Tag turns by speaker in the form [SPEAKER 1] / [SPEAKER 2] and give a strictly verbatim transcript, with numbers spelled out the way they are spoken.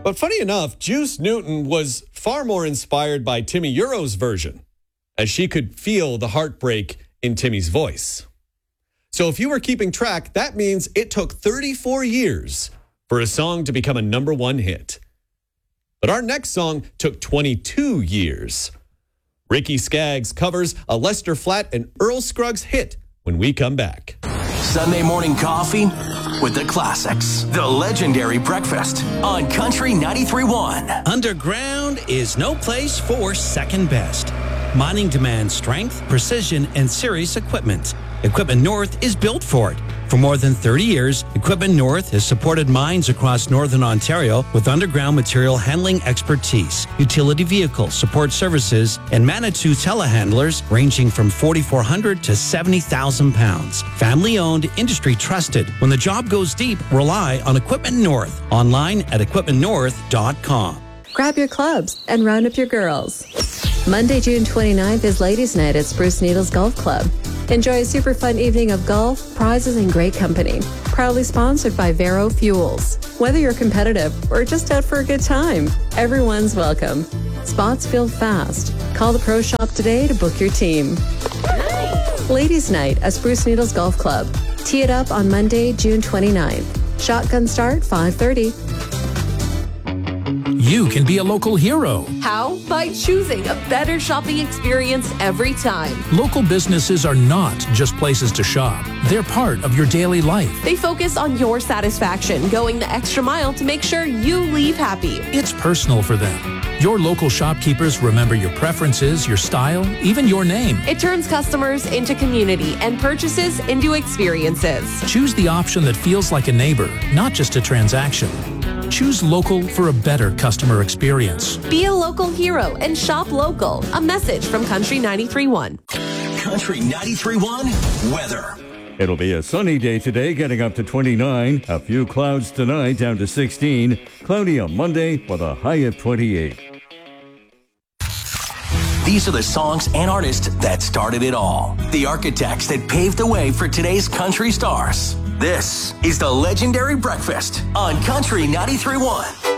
[SPEAKER 1] But funny enough, Juice Newton was far more inspired by Timmy Euro's version, as she could feel the heartbreak in Timmy's voice. So if you were keeping track, that means it took thirty-four years for a song to become a number one hit. But our next song took twenty-two years. Ricky Skaggs covers a Lester Flatt and Earl Scruggs hit when we come back.
[SPEAKER 2] Sunday morning coffee with the classics. The legendary breakfast on Country ninety-three point one.
[SPEAKER 3] Underground is no place for second best. Mining demands strength, precision, and serious equipment. Equipment North is built for it. For more than thirty years, Equipment North has supported mines across northern Ontario with underground material handling expertise, utility vehicle support services, and Manitou telehandlers ranging from forty-four hundred to seventy thousand pounds. Family-owned, industry-trusted. When the job goes deep, rely on Equipment North. Online at equipment north dot com.
[SPEAKER 4] Grab your clubs and round up your girls. Monday, June twenty-ninth is Ladies' Night at Spruce Needles Golf Club. Enjoy a super fun evening of golf, prizes, and great company. Proudly sponsored by Vero Fuels. Whether you're competitive or just out for a good time, everyone's welcome. Spots fill fast. Call the Pro Shop today to book your team. Nice. Ladies' Night at Spruce Needles Golf Club. Tee it up on Monday, June twenty-ninth. Shotgun start five thirty.
[SPEAKER 5] You can be a local hero.
[SPEAKER 6] How? By choosing a better shopping experience every time.
[SPEAKER 5] Local businesses are not just places to shop. They're part of your daily life.
[SPEAKER 6] They focus on your satisfaction, going the extra mile to make sure you leave happy.
[SPEAKER 5] It's personal for them. Your local shopkeepers remember your preferences, your style, even your name.
[SPEAKER 6] It turns customers into community and purchases into experiences.
[SPEAKER 5] Choose the option that feels like a neighbor, not just a transaction. Choose local for a better customer experience.
[SPEAKER 6] Be a local hero and shop local. A message from Country ninety-three point one.
[SPEAKER 2] Country ninety-three point one weather.
[SPEAKER 7] It'll be a sunny day today, getting up to twenty-nine. A few clouds tonight, down to sixteen. Cloudy on Monday with a high of twenty-eight.
[SPEAKER 2] These are the songs and artists that started it all. The architects that paved the way for today's country stars. This is the legendary breakfast on Country ninety-three point one.